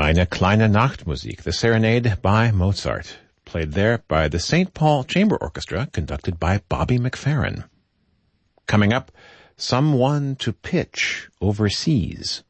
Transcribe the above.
Eine kleine Nachtmusik, the Serenade by Mozart, played there by the St. Paul Chamber Orchestra, conducted by Bobby McFerrin. Coming up, Someone to Pitch Overseas.